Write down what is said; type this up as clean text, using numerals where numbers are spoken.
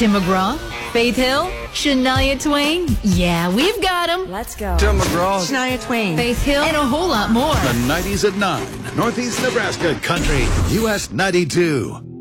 Tim McGraw, Faith Hill, Shania Twain. Yeah, we've got them. Let's go. Tim McGraw, Shania Twain, Faith Hill, and a whole lot more. The 90s at 9. Northeast Nebraska Country. US 92.